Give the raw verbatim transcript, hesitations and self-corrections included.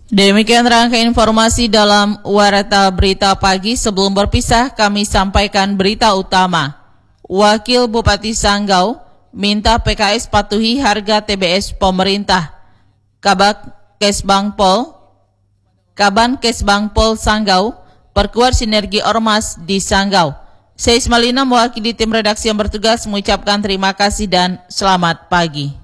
Demikian rangkaian informasi dalam Warta Berita Pagi. Sebelum berpisah, kami sampaikan berita utama. Wakil Bupati Sanggau minta P K S patuhi harga T B S pemerintah. Kabak Kesbangpol, Kaban Kesbangpol Sanggau, perkuat sinergi ormas di Sanggau. Saya Ismalina mewakili tim redaksi yang bertugas mengucapkan terima kasih dan selamat pagi.